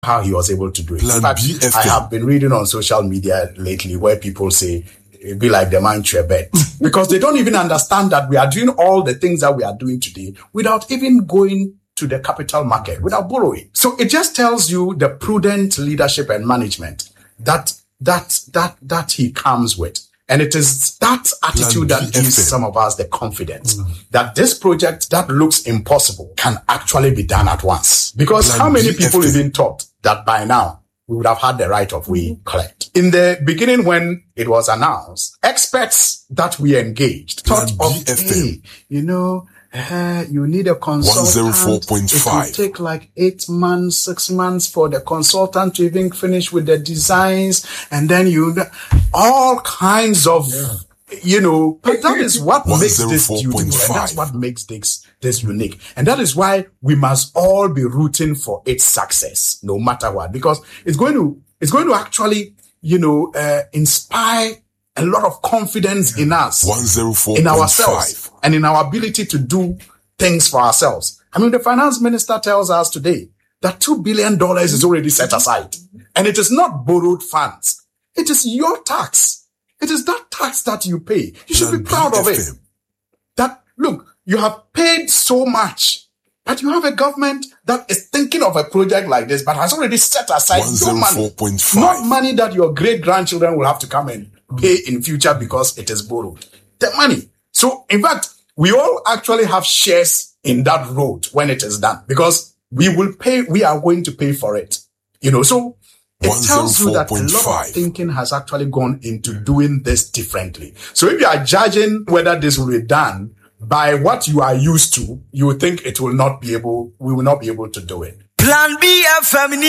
how he was able to do it. In fact, I have been reading on social media lately where people say, it'd be like the man to a bed. Because they don't even understand that we are doing all the things that we are doing today without even going to the capital market, without borrowing. So it just tells you the prudent leadership and management that he comes with. And it is that attitude that gives some of us the confidence that this project that looks impossible can actually be done at once. Because how many people even thought that by now we would have had the right of way cleared? In the beginning, when it was announced, experts that we engaged thought of, hey, you need a consultant. 104.5. It will take like 8 months, 6 months for the consultant to even finish with the designs. And then all kinds of, but that is what makes this beautiful. And that's what makes this unique. And that is why we must all be rooting for its success, no matter what, because it's going to actually, inspire a lot of confidence in us, 104.5, in ourselves, and in our ability to do things for ourselves. I mean, the finance minister tells us today that $2 billion is already set aside. And it is not borrowed funds. It is your tax. It is that tax that you pay. You should be proud of it. That, look, you have paid so much, but you have a government that is thinking of a project like this, but has already set aside your money. Not money that your great-grandchildren will have to come and pay in future because it is borrowed. The money. So, in fact, we all actually have shares in that road when it is done because we are going to pay for it. So it tells you that a lot of thinking has actually gone into doing this differently. So if you are judging whether this will be done by what you are used to, you will think we will not be able to do it. Plan B FM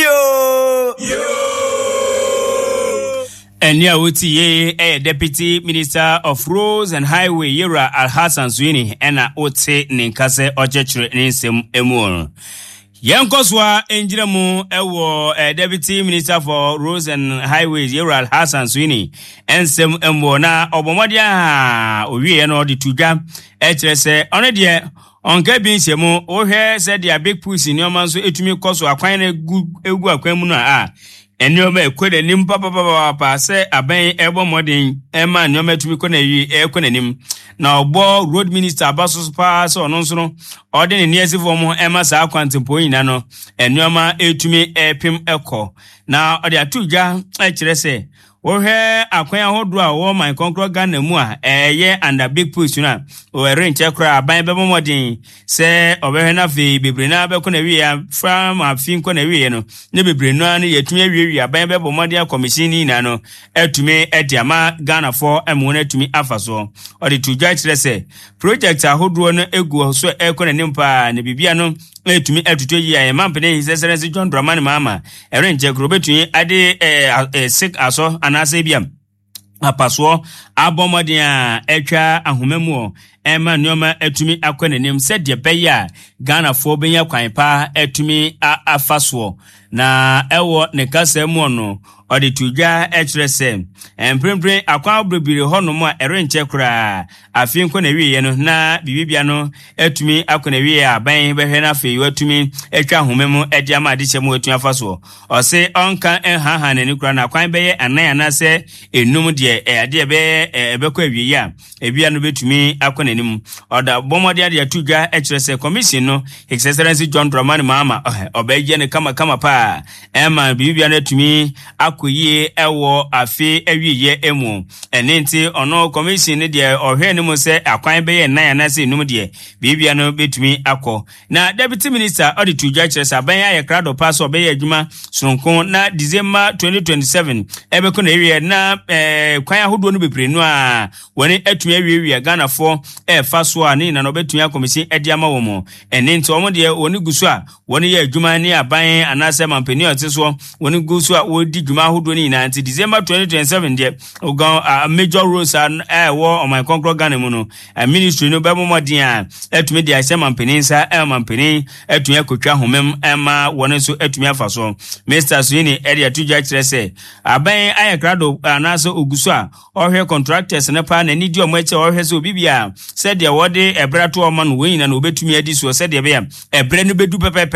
And yeah, we Deputy Minister of Roads and Highway Yera Al-Hassan Sweeney and Ote Ninkase Ochechere Ninsem Emu. Yankoswa Enjiramu Ewo Deputy Minister for Roads and Highways Yera Al-Hassan Sweeney and Sem Emu na Obomodia Owie no di tuja etrese onedie onka bi nsemu ohwe said their big push in your man so etumi koso akwan na egu akwan mu no Enyoma ekwede nim papa se aben ebo modern ema nyoma tumi ko na wi ekwenanim na ogbo road minister abaso pa se ono nso no ode ne niasifo mo ema sa akwantempo nyina no enyoma etumi epim eko na ode atugya ekire se wohwe akwan ahodo a wo man konkro Ghana mu a eye under big push na o renche kra aban bebo modern se obehwe na fe bebre na be ko na wi ya from afin ko na wi no ne bebre no an yetumi awi aban bebo modern commission ni na no etumi ediama Ghana for emu na etumi afaso ode tugya kire se project ahodo no egu so e ko na nimpa ne bibia no etumi etutu yi ya mampene his excellency John Dramani Mahama renche kro betumi ade sick aso anase biam apaso abomodin a etwa ahomemu ema nyoma etumi akwanenim said ye beya Ghana for benya kwan pa etumi afaso na ewo ne kasa mu no ode tuja etrese emprempre akwa brobire honom a erenche kura afin ko na wiye no na bibibia no etumi akona wiye aban behwe na fe watumi etwa homemu edi amade chemu etumi afaso o se onka enhaha na ni kura na kwan beye anan na se enum de ade be ebekọ wiye a ebia no betumi akona nim oda bomode ade tuja etrese commission no His Excellency John Dramani Mahama obeje ne kama pa ema bibibia na etumi akoyie ewo afi awiye emu enenti ono commission ne de ohwe ne mu se akwan beye nan na se num de bibia no betumi akọ na Deputy Minister Auditor Judge Saban ya krado pass obeye adwuma sonkon na December 2027 ebeko na ewie na kwan ahodo no bepre no a woni atumi awie Ghana for faso a ni na no betumi commission ediama wo mo enenti omo de woni gusu a woni ye adwuma ni aban anase mampeni oteso woni gusu a wodi dwuma ahodo ni na anti December 2027 de ogan major roads wo on my concrete Ghana mu no ministry no be momodin a etumi de asema mpeninsa mampeni etumi akotwa homem ema woni so etumi afaso Mr. Sweeney area tuja kirese aban ayakrado anaso ogusu a ohwe contractors ne pa na nidi omo eche ohwe so bibia said de wode ebrato oman we nyina no betumi adi so said de be ebre no bedu pepepe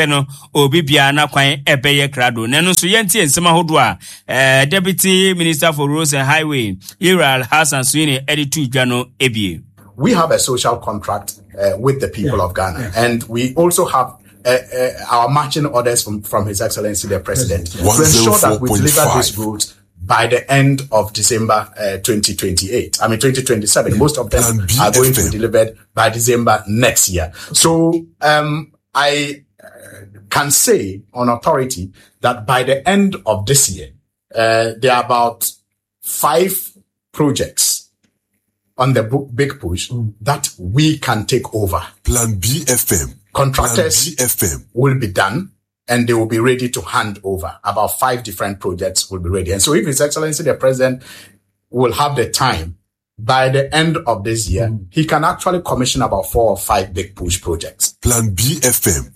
no obi bia na kwan ebeye krado neno so yenti ensema hodo a Deputy Minister for Roads and Highway Yera Alhassan Suini editu dwa no ebie. We have a social contract with the people of Ghana, and we also have our marching orders from His Excellency the President to ensure that we deliver these roads by the end of December 2028. I mean 2027. Most of them are going to be delivered by December next year. So I can say on authority that by the end of this year, there are about 5 projects on the big push that we can take over. Plan BFM. Contractors will be done and they will be ready to hand over. About 5 different projects will be ready. And so if His Excellency the President will have the time, by the end of this year, he can actually commission about 4 or 5 big push projects. Plan BFM.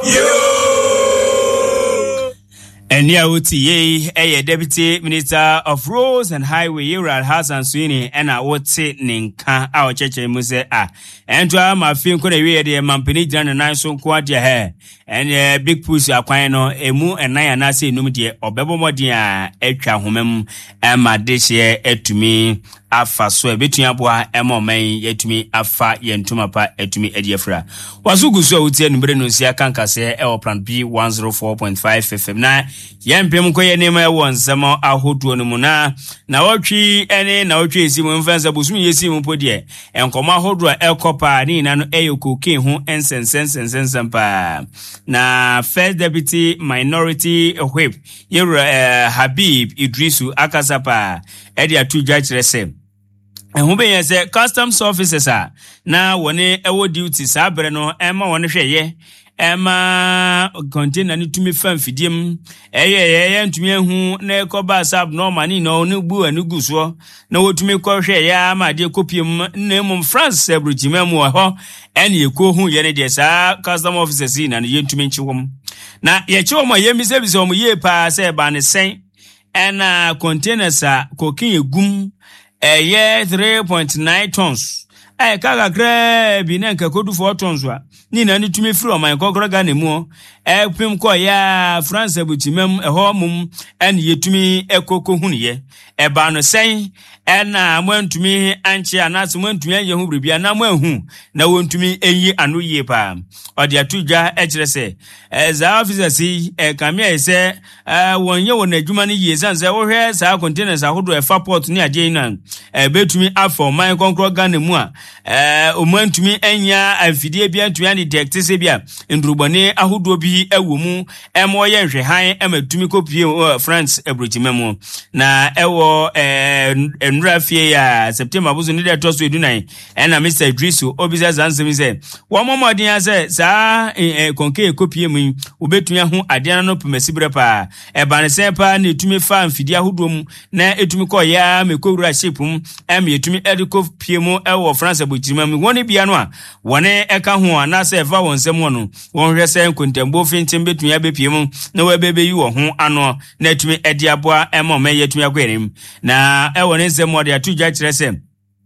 And yeah, Deputy Minister of Roads and Highway Yera Alhassan Suini and I would say Ninka our church muse and to my film could we the Mampini Jan and I so quite your hair and big push aquino emu and I nasi numidi or bebo modia echa humem and my dish here to me afa so between aboa emo man yetumi afa yentuma pa etumi ediefra wasugu so utie numbre no sia kanka se e plan B 104.5 FM na yempem koye nema e wonsemo ahoduo no mu na wotwi ene na wotwi esi mu mfansa busum yesi mu podie enkomo ahoduo ekopa ni na no eyokoke hu ensensensensen pa na First Deputy Minority Whip Habib Idrisu Akasapa edi atuja kirese who be say customs officers na wone ewo duty sabre no ema wone hweye ema container ni tumi fan fidiem eye ntumi ehu na ekoba sab normal ni no ne bu anugu so na wotumi ko hweye ama de kopiem na mum France ebrujima mu ho ene eko hu ye ne de sa customs officers na ne yentumi nchiwom na ye chiwom ye mi service om ye pa se ba ne sen ena containers kokin egum 3.9 tons. Kaga kre bi na nkakodu 4 tons wa. Ni na ni tumi free o man kokoro ga na mu. Pim ko ya France abutimam ho mum en yetumi ekoko huniye. Ba no sen na mwantumi anche anaso mwantumi anye hu bibia na mwahu na wontumi eyi anu ye pa. Odi atudwa ekire se za officers kamia se wonye won adwuma ni ye sanse wo hwe sa containers ahodo efa port ni ade na betumi afọ man konkro ga na mu a omantumi anya afidie bia ntumi ani detect se bia ndrubone ahodo bi ewo mu emo ye hwe han ematumi kopie France ebrojimam na ewo enrafie ya September buzu ni de toso edunan na Mr. Idrisu obisa zansemi se wo momodin ya se sa konke kopie mu obetumi ho ade no pemasibre pa bane se pa na etumi fa mfidi ahodo mu na etumi ko ya mekowura shipum etumi ediko pie mu ewo France ebrojimam woni bia no a wone eka ho ana se fa wonsem no won hwe se kontembo fintim betumi abepie mu na wabebe yi wo ho ano na etumi edi aboa emome yetumi agwerim na ewo ne se mo de atudwa kire se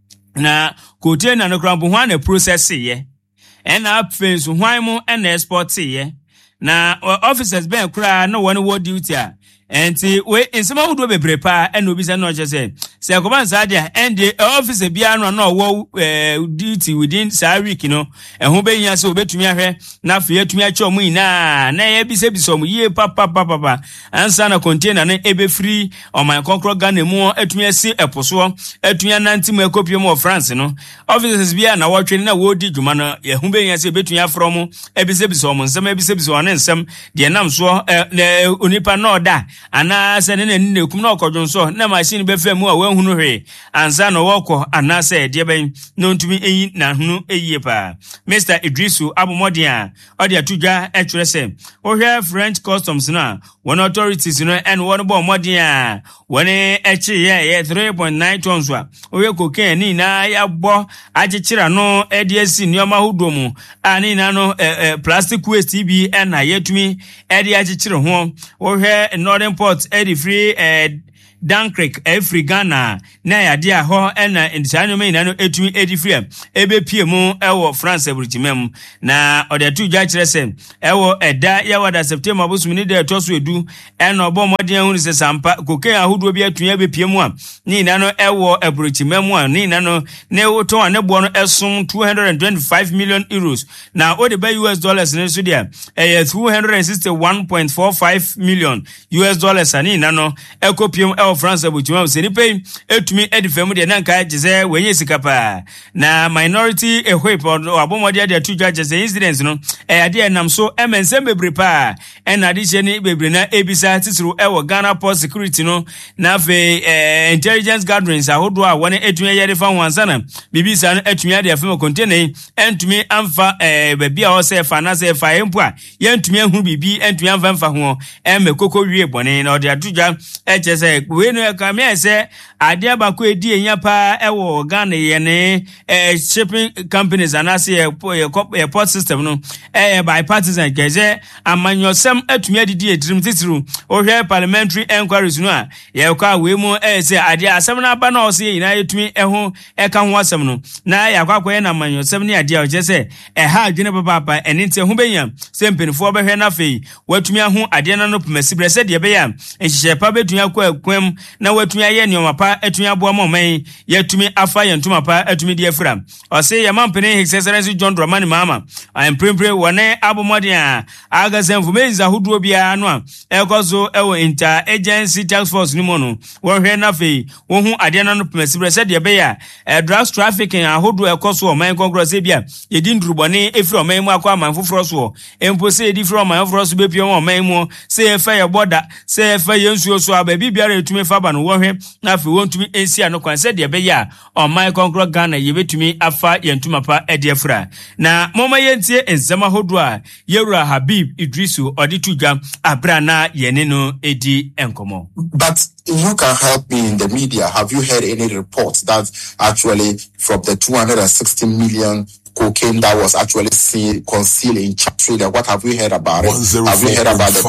na kotie na no krampo ho na process ye na apfensu hwan mu na export ye na officers ben kura no one wo duty a enti we nsema wodo bebre pa na obi se no che se akoban sa dia and the officer bia no wo duty within sa week no ho be nya se obetumi ahwe na fe atumi ache omu ina na ye bi se biso mu ye papa ansa na container na ebe free o man konkro Ghana mu atumi asi eposo atumi ananti mu ekopie mu France no officers bia na wo twene na wo di dwuma no ye ho be nya se betumi afro mu ebi se biso mu nsem ebi se biso ne nsem de nam so onipa no da ana se ne kum na okodwon so na machine be fa mu a wanhunu hwe ansa no woko ana se de ben no ntumi eyi na hunu eyi pa Mr. Idrisu abomodin a odi atudwa ekure se ohwe French customs na one authorities no and one bo modin a woni echi ye 3.9 tons wa ohwe cocaine ni na ya bo agikira no ediasi nioma hodomu ani na no plastic waste bi na yetumi edi agikire ho ohwe Northern Port edi free Dunkirk every Ghana na yade a ho na nsanyo me no etumi edifria ebe pie mu ewo France eburuchimem na odetu dwa kire se ewo eda yawada September bosum ni de toso edu ena obo modien hu se sampa koken ahodo bi atunya ebe pie mu a ni na no ewo eburuchimem a ni na no ne woto a ne bo no esum 225 million euros na ode ba US dollars ne so dia 261.45 million US dollars ani na no ekopiem ewo France eburuchimem se ni pay etumi edifem de na nka jese wenye sikapa na minority ehwep abomode de atudwa jese incidents no ade enam so emensem bebre pa ena de che ni bebre na ebisa titru ewo Ghana Port Security no na fe intelligence gatherings ahodo a wone etumi yede fa wansana bibisa no etumi ade afem container entumi amfa baby a o se fa na se fa empo a yentumi ahu bibi entumi amfa ho emekoko wie bone na ode atudwa echese we no ka me ese ade abako edi enya pa ewo Ghana yene shipping companies anase port system no bipartisan keze amanyosem atumi adidi etirim titiru ohwe parliamentary inquiries no a ye kwa we mu se ade asem na aba na o se ina etumi eho eka ho asem no na yakwakoye na amanyosem ne ade a o jese ha adwene papa eninte ho benya se mpenifo behwe na fei watumi aho ade na no pemasibre se de be ya enhihye pa betumi akwa akwam na watumi aye ne pa etumi aboa moman yatumi afa yentuma pa etumi de afra o se ya mampene His Excellency John Dramani Mahama prempre wone abomode a agazem fumeza huduo bia no a ekozo ewo inter agency task force ni mono wo hwe na fei wo hu ade na no pemasibre se de be ya drugs trafficking ahodo ekoso o man congress bia yedi ndurubone efri o man mu akwa man foforo so empo se yedi fri o man foforo so be pie o man mu se efa ye boda se efa ye nsuo so ababi biara etumi fa ba no wo hwe na fei wontumi ensia no kwan se de be ya o man congress Ghana yebetumi afa yentuma pa ede afra na moma yentie enzama hodo a Yewura Habib Idrisu oditudwa abra na yene no edi enkomo. But you can help me in the media. Have you heard any reports that actually from the 260 million cocaine that was actually concealed in China? What have we heard about it? Have we heard about the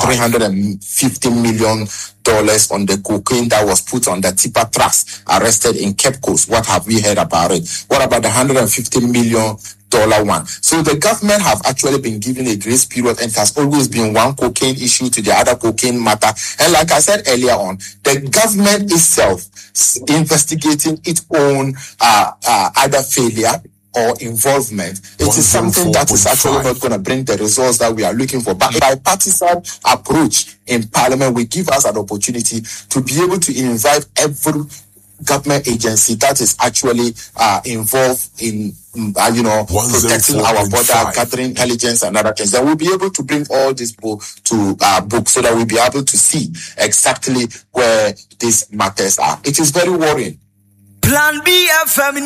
$350 million on the cocaine that was put on the tipper trucks arrested in Cape Coast? What have we heard about it? What about the $150 million one? So the government have actually been given a grace period, and it has always been one cocaine issue to the other cocaine matter. And like I said earlier on, the government itself investigating its own either failure or involvement. It is something that is actually not going to bring the results that we are looking for. But bipartisan approach in Parliament will give us an opportunity to be able to invite every government agency that is actually involved in protecting our border, gathering intelligence and other things. Then we'll be able to bring all this book to book so that we'll be able to see exactly where these matters are. It is very worrying. Plan B FM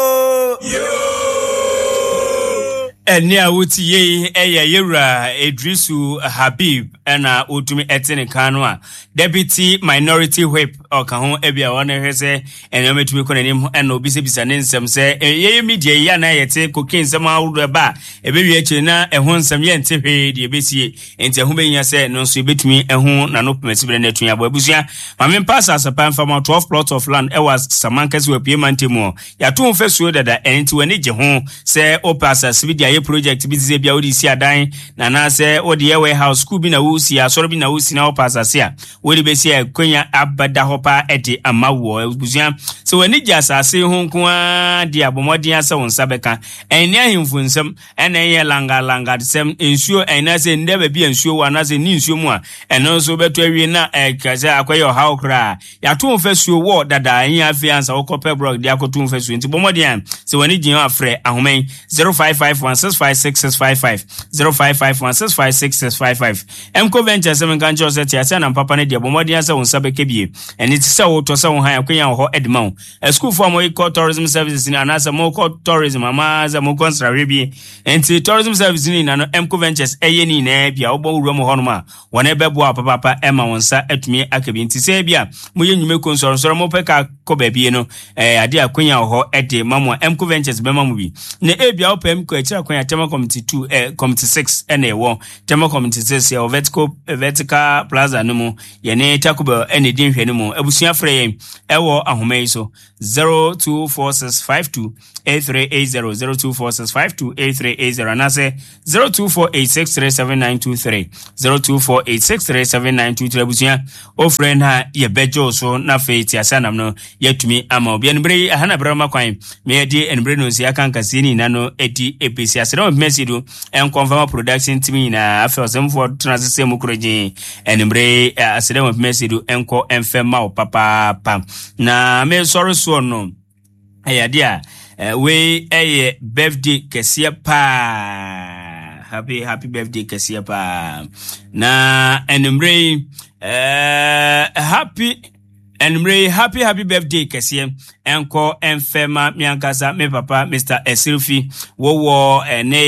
Enya wuti ye Yewura Idrisu Habib ena utumi etene kanu a deputy minority whip okaho ebia wona hwese enya metumi konanim ena obisebisa ne nsem se ye media ya na yete cocaine nsem awudo ba ebewi achi na eho nsem ye ntehwe de ebesie enti eho benya se no nso ebetumi eho na no pemasibre na tunya bo abusua mame pass asapa mfama 12 plots of land ewas samankasi we pie mantemu ya to mfesuo dada enti wani je ho se opasa sibidia project bizize bia odi si adan na na se odi warehouse school bi na wusi asoro bi na wusi na opasase a wodi be si kwenya abada hopa ede amawo busia se wani gya asase ho nko a di abomodin asa wonsa beka eni ahimfu nsem ena ye langa sem ensuo ena se ndeba bi ensuo wa na se ni nsuo mu a eno so beto awie na kaze akoye ha okra ya to mfasuo wo dada yin afi ansa wokope blog di akoto mfasuo nti bomodin se wani gyin afre ahomen 0551656655 0551656655 Mko Ventures semenkancho se tiase na papa ne de bomodi asa wonsa bekebie eni tise wo to se won han akwenya ho edman school for mo eco tourism services ni anasa mo eco tourism ama za mo construct bie enti tourism services ni na no Mko Ventures eye ni na bia obo wuro mo hono ma wona bebo papa ema wonsa atumi akabi enti se bia mo ye nyume konsoro mo peka ko babie no ade akwenya ho ede mamo Mko Ventures be mamo bi na ebia opem ko akira kwan ya tema committee 2 committee 6 ene wo tema committee 6 ya vertical plaza no mu ye ne Takuba ene din hwe no mu abusua frɛ yen ewo ahoma so 024652 8380 024652 and I say 0248637923 0248637923 abusua o friend ha ye bejo so na faith asanam no yetumi ama obi enbre ahana brama kwan me di enbre no si aka nkase ni na no edi epesi asere mmesi do en confirm production team na afelsem for transition mukroji enbre asere mmesi do enko enfema o papa pam na me sorry so no dia we birthday kesia pa happy birthday kesia pa na enmre happy birthday kesia enko enfema miankasa me papa Mr. Esilfi wo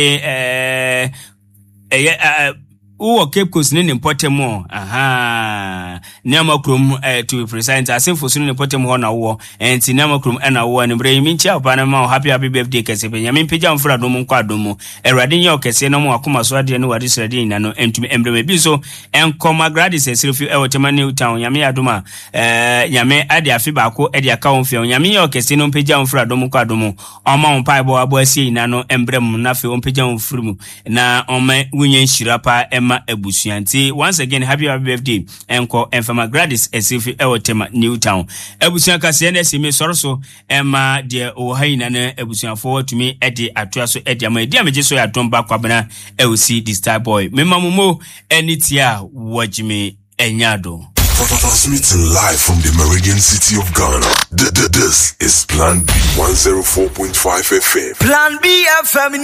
Uwo Cape Coast ni Potemo Nyama krum to be precise asemfo so ni Potemo na wo enti nyama krum na wo ni bre mi ntia opa na ma happy birthday kese pe nyame mpagya mfura dom nkwa adom Erade nye okese no mo akoma so ade no wade srade na no entumi embre bi so enkoma Gladys Esilfi ewotema New Town nyame adoma nyame ade afi baako ade aka won fe nyame nye okese no mpagya mfura dom nkwa adom oma on pai bo abo asi na no embrem na fe on mpagya mfuru mu na oma wunye nhirapa ebusuanti once again happy birthday enko enfama Gladys Esilfi ewotema New Town ebusuan kase na sime soroso ema de ohaina na ebusuanfo tumi ede atoa so ede ama edi ameje so ya domba kwabena ewusi the star boy memamumo enitia wajime enyado transmitting live from the Meridian city of Ghana. This is Plan B 104.5 FM. Plan B FM.